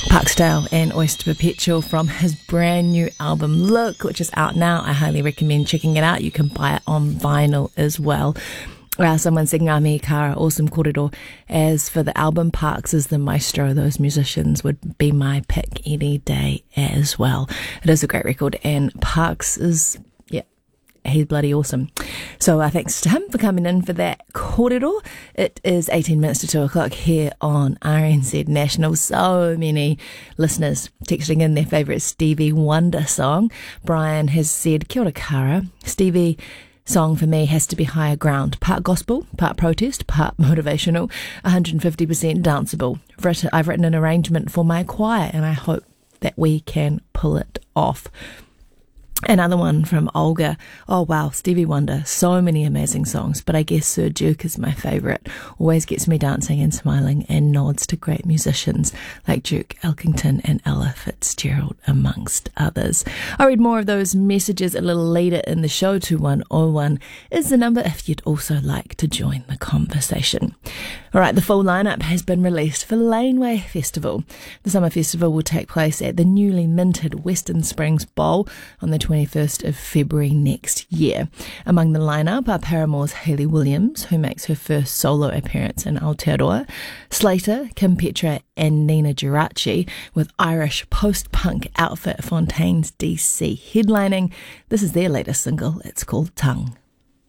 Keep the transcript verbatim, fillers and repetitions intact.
Parksdale and Oyster Perpetual from his brand new album Look, which is out now. I highly recommend checking it out. You can buy it on vinyl as well. Uh, someone singing Ami Kara, awesome kōrero. As for the album, Parks is the maestro. Those musicians would be my pick any day as well. It is a great record, and Parks is, yeah, he's bloody awesome. So uh, thanks to him for coming in for that kōrero. It is eighteen minutes to two o'clock here on R N Z National. So many listeners texting in their favourite Stevie Wonder song. Brian has said, kia ora kara, Stevie song for me has to be Higher Ground. Part gospel, part protest, part motivational, one hundred fifty percent danceable. I've written an arrangement for my choir and I hope that we can pull it off. Another one from Olga. Oh wow, Stevie Wonder, so many amazing songs, but I guess Sir Duke is my favourite. Always gets me dancing and smiling, and nods to great musicians like Duke Elkington and Ella Fitzgerald, amongst others. I'll read more of those messages a little later in the show. Two one oh one is the number if you'd also like to join the conversation. Alright, the full lineup has been released for Laneway Festival. The summer festival will take place at the newly minted Western Springs Bowl on the twenty-first of February next year. Among the lineup are Paramore's Hayley Williams, who makes her first solo appearance in Aotearoa, Slater, Kim Petra and Nina Geraci, with Irish post-punk outfit Fontaines D C headlining. This is their latest single. It's called Tongue.